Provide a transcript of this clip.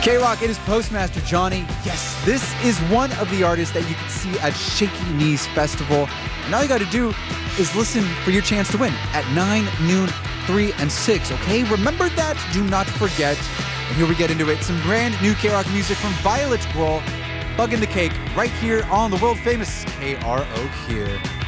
K-Rock, it is Postmaster Johnny. Yes, this is one of the artists that you can see at Shaky Knees Festival. And all you got to do is listen for your chance to win at 9, noon, 3, and 6, okay? Remember that. Do not forget. And here we get into it. Some brand new K-Rock music from Violet Grohl, Bug in the Cake, right here on the world-famous KRO here.